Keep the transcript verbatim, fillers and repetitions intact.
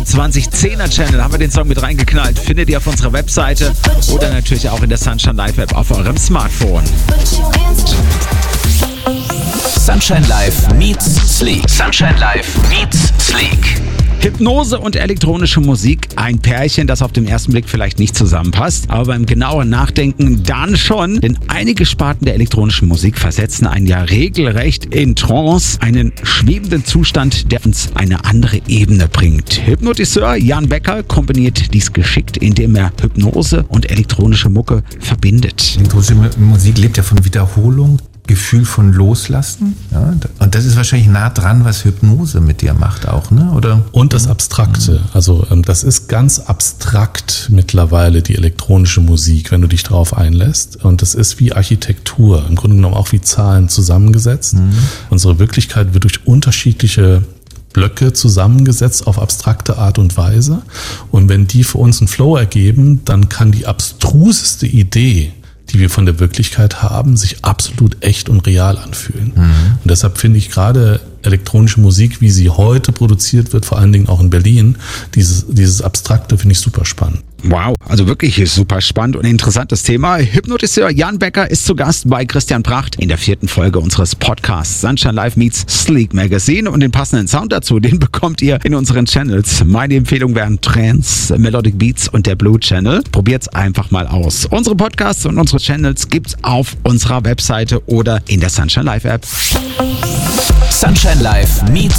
zwanzig zehner Channel haben wir den Song mit reingeknallt. Findet ihr auf unserer Webseite oder natürlich auch in der Sunshine Live App auf eurem Smartphone. Sunshine Live meets Sleek. Sunshine Live meets Sleek. Hypnose und elektronische Musik, ein Pärchen, das auf den ersten Blick vielleicht nicht zusammenpasst, aber beim genaueren Nachdenken dann schon, denn einige Sparten der elektronischen Musik versetzen einen ja regelrecht in Trance, einen schwebenden Zustand, der uns eine andere Ebene bringt. Hypnotiseur Jan Becker kombiniert dies geschickt, indem er Hypnose und elektronische Mucke verbindet. Elektronische Musik lebt ja von Wiederholung, Gefühl von Loslassen. Ja, und das ist wahrscheinlich nah dran, was Hypnose mit dir macht auch, ne? Oder? Und das Abstrakte. Also das ist ganz abstrakt mittlerweile, die elektronische Musik, wenn du dich darauf einlässt. Und das ist wie Architektur, im Grunde genommen auch wie Zahlen zusammengesetzt. Mhm. Unsere Wirklichkeit wird durch unterschiedliche Blöcke zusammengesetzt auf abstrakte Art und Weise. Und wenn die für uns einen Flow ergeben, dann kann die abstruseste Idee, die wir von der Wirklichkeit haben, sich absolut echt und real anfühlen. Mhm. Und deshalb finde ich gerade elektronische Musik, wie sie heute produziert wird, vor allen Dingen auch in Berlin, dieses, dieses Abstrakte finde ich super spannend. Wow, also wirklich super spannend und interessantes Thema. Hypnotiseur Jan Becker ist zu Gast bei Christian Pracht in der vierten Folge unseres Podcasts Sunshine Live meets Sleek Magazine und den passenden Sound dazu, den bekommt ihr in unseren Channels. Meine Empfehlung wären Trance, Melodic Beats und der Blue Channel. Probiert's einfach mal aus. Unsere Podcasts und unsere Channels gibt's auf unserer Webseite oder in der Sunshine Live App. Sunshine Live meets